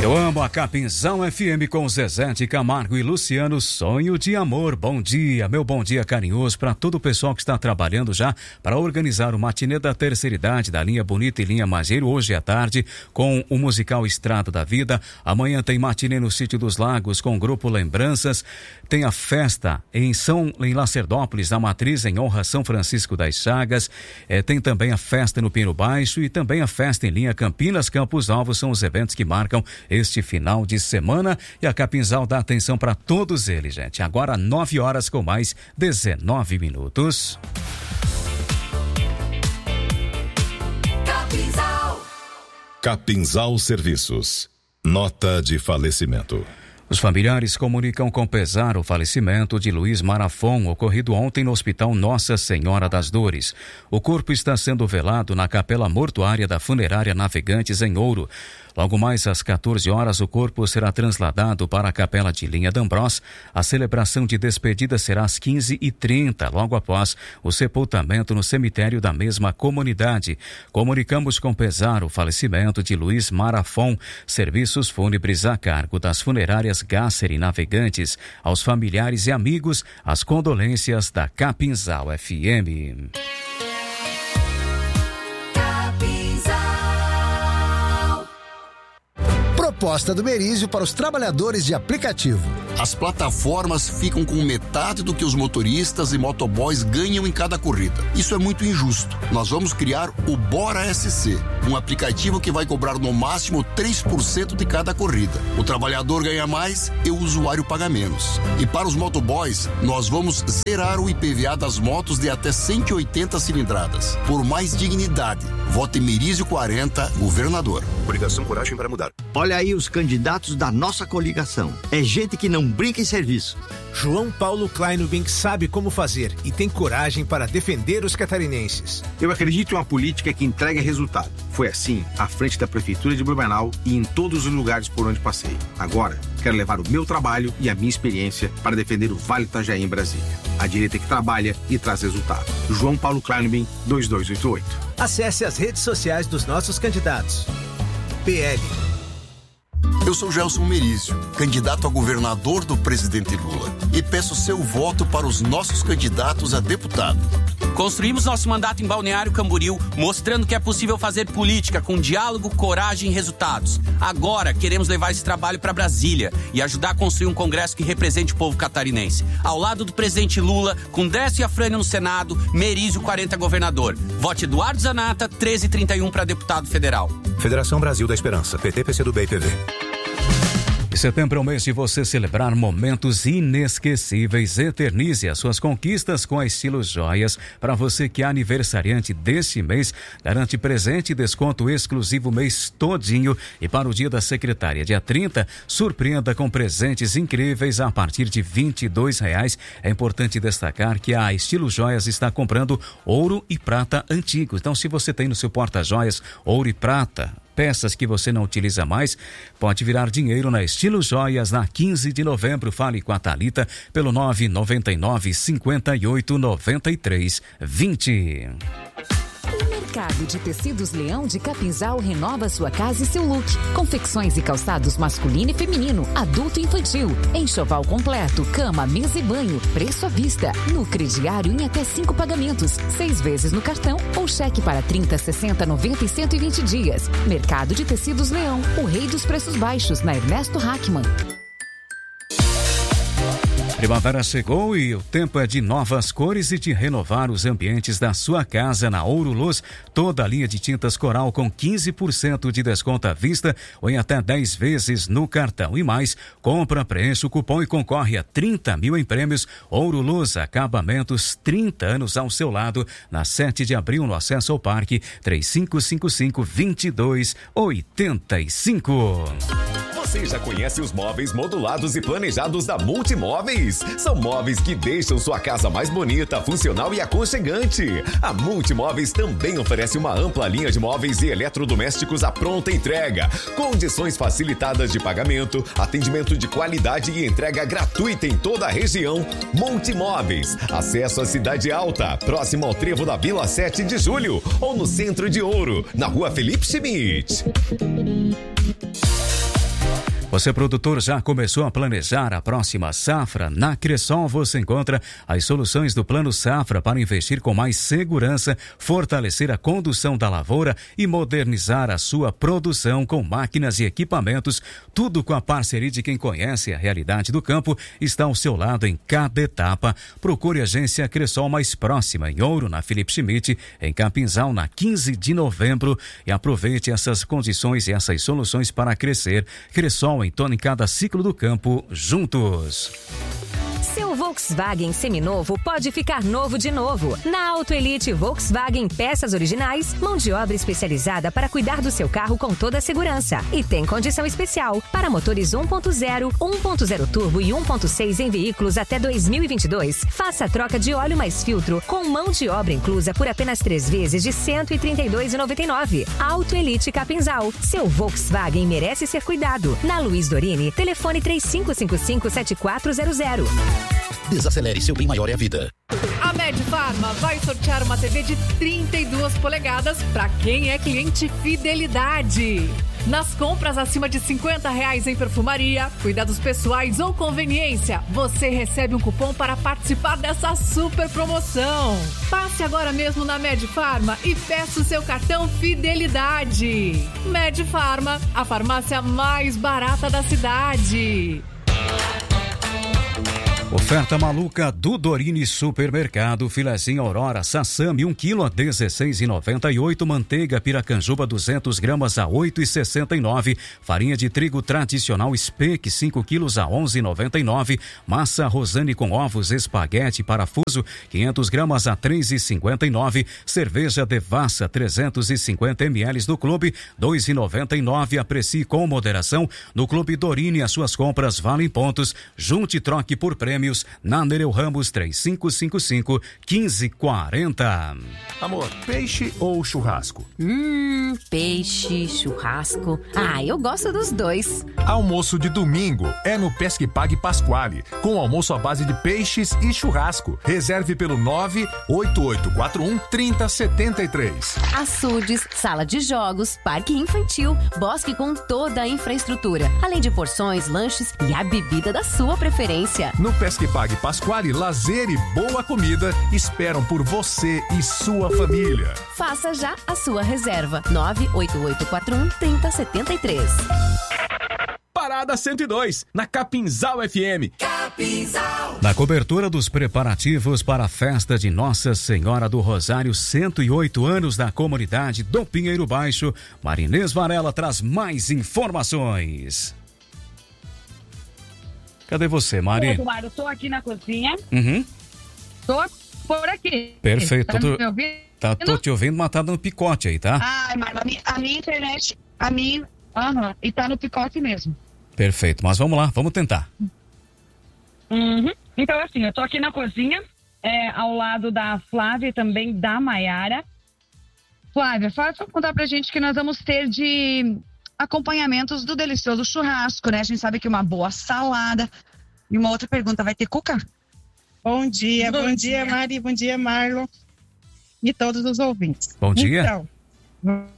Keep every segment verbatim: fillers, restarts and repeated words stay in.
Eu amo a Capinzal F M com Zezé de Camargo e Luciano, Sonho de Amor. Bom dia, meu bom dia carinhoso para todo o pessoal que está trabalhando já para organizar o matinê da terceira idade da linha Bonita e linha Mageiro hoje à tarde com o musical Estrada da Vida. Amanhã tem matinê no Sítio dos Lagos com o grupo Lembranças. Tem a festa em São em Lacerdópolis, na Matriz, em honra a São Francisco das Chagas. É, tem também a festa no Pino Baixo e também a festa em linha Campinas, Campos Alvos. São os eventos que marcam este final de semana e a Capinzal dá atenção para todos eles, gente. Agora nove horas com mais dezenove minutos. Capinzal. Capinzal Serviços. Nota de falecimento. Os familiares comunicam com pesar o falecimento de Luiz Marafon, ocorrido ontem no Hospital Nossa Senhora das Dores. O corpo está sendo velado na capela mortuária da Funerária Navegantes, em Ouro. Logo mais às quatorze horas, o corpo será trasladado para a Capela de Linha d'Ambrós. A celebração de despedida será às quinze e trinta, logo após o sepultamento no cemitério da mesma comunidade. Comunicamos com pesar o falecimento de Luiz Marafon. Serviços fúnebres a cargo das funerárias Gasser e Navegantes. Aos familiares e amigos, as condolências da Capinzal F M. Proposta do Merizio para os trabalhadores de aplicativo. As plataformas ficam com metade do que os motoristas e motoboys ganham em cada corrida. Isso é muito injusto. Nós vamos criar o Bora S C, um aplicativo que vai cobrar no máximo três por cento de cada corrida. O trabalhador ganha mais e o usuário paga menos. E para os motoboys, nós vamos zerar o I P V A das motos de até cento e oitenta cilindradas. Por mais dignidade, vote Merizio quarenta, governador. Coligação Coragem para Mudar. Olha aí os candidatos da nossa coligação. É gente que não brinca em serviço. João Paulo Kleinubink sabe como fazer e tem coragem para defender os catarinenses. Eu acredito em uma política que entrega resultado. Foi assim à frente da Prefeitura de Blumenau e em todos os lugares por onde passei. Agora, quero levar o meu trabalho e a minha experiência para defender o Vale Itajaí em Brasília. A direita que trabalha e traz resultado. João Paulo Kleinubink, dois dois oito oito. Acesse as redes sociais dos nossos candidatos. P L. Eu sou Gelson Merizio, candidato a governador do presidente Lula, e peço seu voto para os nossos candidatos a deputado. Construímos nosso mandato em Balneário Camboriú, mostrando que é possível fazer política com diálogo, coragem e resultados. Agora queremos levar esse trabalho para Brasília e ajudar a construir um congresso que represente o povo catarinense. Ao lado do presidente Lula, com Décio e Afrânio no Senado, Merizio quarenta governador. Vote Eduardo Zanata, treze e trinta e um para deputado federal. Federação Brasil da Esperança, P T, P C do B e P V. Setembro é o mês de você celebrar momentos inesquecíveis. Eternize as suas conquistas com a Estilo Joias. Para você que é aniversariante deste mês, garante presente e desconto exclusivo o mês todinho. E para o dia da secretária, dia trinta, surpreenda com presentes incríveis a partir de vinte e dois reais. É importante destacar que a Estilo Joias está comprando ouro e prata antigos. Então, se você tem no seu porta-joias ouro e prata, peças que você não utiliza mais, pode virar dinheiro na Estilo Joias na quinze de novembro. Fale com a Thalita pelo nove nove nove, cinco oito, nove três dois zero. O Mercado de Tecidos Leão de Capinzal renova sua casa e seu look. Confecções e calçados masculino e feminino, adulto e infantil. Enxoval completo, cama, mesa e banho. Preço à vista. No crediário em até cinco pagamentos. Seis vezes no cartão ou cheque para trinta, sessenta, noventa e cento e vinte dias. Mercado de Tecidos Leão, o rei dos preços baixos, na Ernesto Hackman. Primavera chegou e o tempo é de novas cores e de renovar os ambientes da sua casa. Na Ouro Luz, toda a linha de tintas Coral com quinze por cento de desconto à vista ou em até dez vezes no cartão. E mais, compra, preenche o cupom e concorre a trinta mil em prêmios. Ouro Luz, acabamentos, trinta anos ao seu lado. Na sete de abril, no acesso ao parque, três cinco cinco cinco, dois dois oito cinco. Você já conhece os móveis modulados e planejados da Multimóveis? São móveis que deixam sua casa mais bonita, funcional e aconchegante. A Multimóveis também oferece uma ampla linha de móveis e eletrodomésticos à pronta entrega, condições facilitadas de pagamento, atendimento de qualidade e entrega gratuita em toda a região. Multimóveis, acesso à Cidade Alta, próximo ao trevo da Vila sete de julho, ou no centro de Ouro, na rua Felipe Schmidt. Você, produtor, já começou a planejar a próxima safra? Na Cressol você encontra as soluções do Plano Safra para investir com mais segurança, fortalecer a condução da lavoura e modernizar a sua produção com máquinas e equipamentos, tudo com a parceria de quem conhece a realidade do campo, está ao seu lado em cada etapa. Procure a agência Cressol mais próxima, em Ouro, na Felipe Schmidt, em Capinzal, na quinze de novembro, e aproveite essas condições e essas soluções para crescer. Cressol em torno em cada ciclo do campo, juntos. Seu Volkswagen seminovo pode ficar novo de novo. Na Auto Elite Volkswagen Peças Originais, mão de obra especializada para cuidar do seu carro com toda a segurança. E tem condição especial para motores um ponto zero, um ponto zero turbo e um ponto seis em veículos até dois mil e vinte e dois. Faça a troca de óleo mais filtro com mão de obra inclusa por apenas três vezes de cento e trinta e dois reais e noventa e nove centavos. Auto Elite Capinzal. Seu Volkswagen merece ser cuidado. Na Luiz Dorini, telefone três cinco cinco cinco, sete quatro zero zero. Desacelere, seu bem maior é a vida. A Medfarma vai sortear uma T V de trinta e duas polegadas para quem é cliente Fidelidade. Nas compras acima de cinquenta reais em perfumaria, cuidados pessoais ou conveniência, você recebe um cupom para participar dessa super promoção. Passe agora mesmo na Medfarma e peça o seu cartão Fidelidade. Medfarma, a farmácia mais barata da cidade. Oferta maluca do Dorini Supermercado, filezinho Aurora Sassami um quilo a dezesseis reais e noventa e oito, manteiga Piracanjuba duzentas gramas a oito reais e sessenta e nove, farinha de trigo tradicional Speck cinco quilos a onze reais e noventa e nove, massa Rosane com ovos espaguete parafuso quinhentas gramas a três reais e cinquenta e nove, cerveja Devassa trezentos e cinquenta mililitros do Clube dois reais e noventa e nove, aprecie com moderação. No Clube Dorini as suas compras valem pontos, junte e troque por prêmio. Na Nereu Ramos três cinco cinco cinco, um cinco quatro zero. Amor, peixe ou churrasco? Hum, peixe, churrasco. Ah, eu gosto dos dois. Almoço de domingo é no Pesca e Pague Pasquale, com almoço à base de peixes e churrasco. Reserve pelo nove oito oito quatro um, três zero sete três. Açudes, sala de jogos, parque infantil, bosque com toda a infraestrutura, além de porções, lanches e a bebida da sua preferência. No Pesca e Pague Pasquale, lazer e boa comida esperam por você e sua família. Faça já a sua reserva. nove oito oito quatro um, três zero sete três. Parada cento e dois, na Capinzal F M. Capinzal. Na cobertura dos preparativos para a festa de Nossa Senhora do Rosário, cento e oito anos da comunidade do Pinheiro Baixo, Marinês Varela traz mais informações. Cadê você, Mari? Eduardo, tô aqui na cozinha. Uhum. Tô por aqui. Perfeito. Tá tô, me ouvindo? Tá, tô te ouvindo, mas tá dando picote aí, tá? Ai, mas a minha, a minha internet, a minha, aham, e tá no picote mesmo. Perfeito, mas vamos lá, vamos tentar. Uhum. Então, assim, eu tô aqui na cozinha, é, ao lado da Flávia e também da Maiara. Flávia, fala só contar pra gente que nós vamos ter de acompanhamentos do delicioso churrasco, né? A gente sabe que uma boa salada. E uma outra pergunta, vai ter cuca? Bom dia, bom, bom dia, dia, Mari, bom dia, Marlon e todos os ouvintes. Bom dia. Então,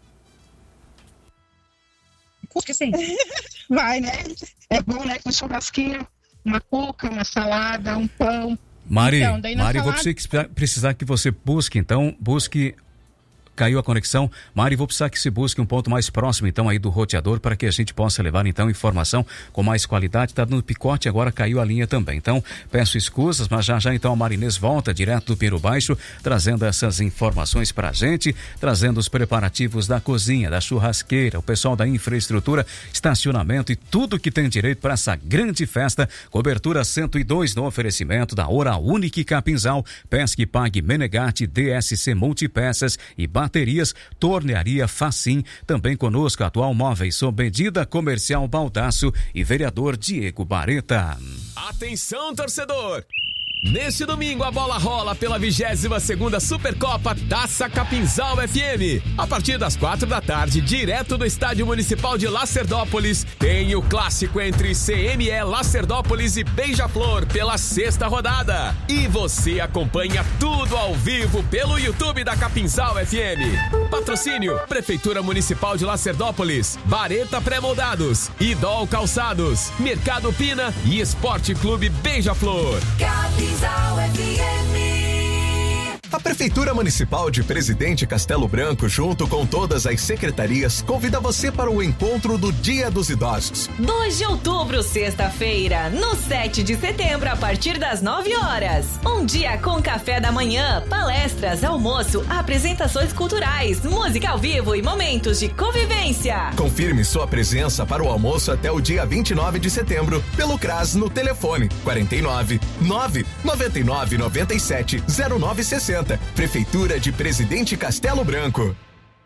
cuca sim. Vai, né? É bom, né? Com churrasquinho, uma cuca, uma salada, um pão. Mari, então, Mari, salada... vou precisar, precisar que você busque, então, busque... Caiu a conexão. Mari, vou precisar que se busque um ponto mais próximo, então, aí do roteador, para que a gente possa levar, então, informação com mais qualidade. Tá dando picote, agora caiu a linha também. Então, peço escusas, mas já já, então, a Marinês volta direto do Pinheiro Baixo, trazendo essas informações pra gente, trazendo os preparativos da cozinha, da churrasqueira, o pessoal da infraestrutura, estacionamento e tudo que tem direito para essa grande festa. Cobertura cento e dois no oferecimento da Hora Única Capinzal, Pesca e Pague Menegate, D S C Multipeças e Baterias, Tornearia Facim. Também conosco, Atual Móveis, sob medida comercial Baldaço e vereador Diego Bareta. Atenção, torcedor! Neste domingo, a bola rola pela vigésima segunda Supercopa Taça Capinzal F M. A partir das quatro da tarde, direto do Estádio Municipal de Lacerdópolis, tem o clássico entre C M E Lacerdópolis e Beija-Flor pela sexta rodada. E você acompanha tudo ao vivo pelo YouTube da Capinzal F M. Patrocínio: Prefeitura Municipal de Lacerdópolis, Bareta Pré-Moldados, Idol Calçados, Mercado Pina e Esporte Clube Beija-Flor. Capinzal F M. A Prefeitura Municipal de Presidente Castelo Branco, junto com todas as secretarias, convida você para o encontro do Dia dos Idosos. dois de outubro, sexta-feira, no sete de setembro, a partir das nove horas. Um dia com café da manhã, palestras, almoço, apresentações culturais, música ao vivo e momentos de convivência. Confirme sua presença para o almoço até o dia vinte e nove de setembro, pelo C R A S no telefone quarenta e nove, nove nove nove nove sete, zero nove seis zero. Prefeitura de Presidente Castelo Branco.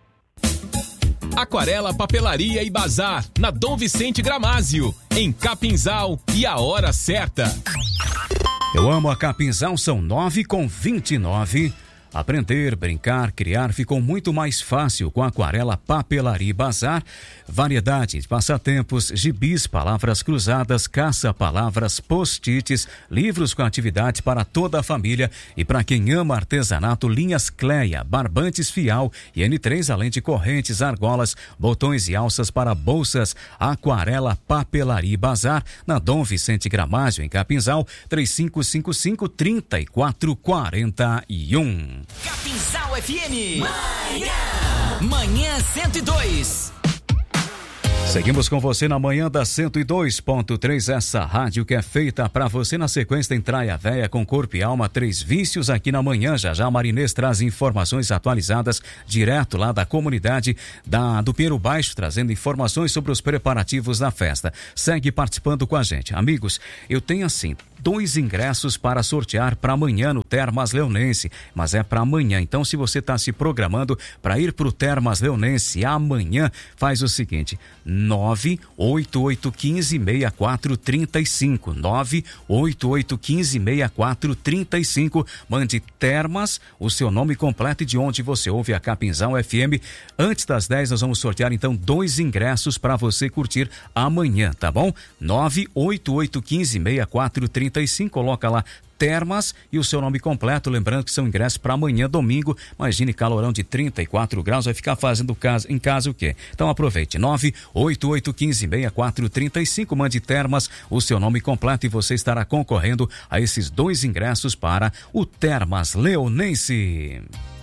Aquarela, Papelaria e Bazar, na Dom Vicente Gramásio, em Capinzal, e a hora certa. Eu amo a Capinzal, são nove com vinte e nove. Aprender, brincar, criar ficou muito mais fácil com Aquarela, Papelaria e Bazar. Variedade de passatempos, gibis, palavras cruzadas, caça-palavras, post-its, livros com atividades para toda a família. E para quem ama artesanato, linhas Cleia, barbantes Fial e N três, além de correntes, argolas, botões e alças para bolsas. Aquarela, Papelaria e Bazar, na Dom Vicente Gramásio, em Capinzal, três cinco cinco cinco, três quatro quatro um. Capinzal F M. Manhã. Manhã cento e dois. Seguimos com você na manhã da cento e dois ponto três, essa rádio que é feita para você. Na sequência tem Traia Véia com Corpo e Alma, Três Vícios aqui na manhã. Já já a Marinês traz informações atualizadas direto lá da comunidade da, do Pinheiro Baixo, trazendo informações sobre os preparativos da festa. Segue participando com a gente. Amigos, eu tenho assim dois ingressos para sortear para amanhã no Termas Leonense, mas é para amanhã. Então, se você está se programando para ir para o Termas Leonense amanhã, faz o seguinte: nove oito oito um cinco, seis quatro três cinco, nove oito oito um cinco, seis quatro três cinco. Mande Termas, o seu nome completo e de onde você ouve a Capinzal F M. Antes das dez nós vamos sortear então dois ingressos para você curtir amanhã, tá bom? nove oito oito um cinco, seis quatro três cinco, coloca lá Termas e o seu nome completo, lembrando que são ingressos para amanhã, domingo. Imagine calorão de trinta e quatro graus, vai ficar fazendo casa, em casa o quê? Então aproveite, nove oito oito um cinco, seis quatro três cinco, mande Termas, o seu nome completo e você estará concorrendo a esses dois ingressos para o Termas Leonense.